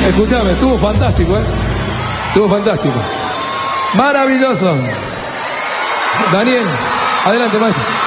Escuchame, estuvo fantástico, ¿eh? Estuvo fantástico. Maravilloso. Daniel, adelante, maestro.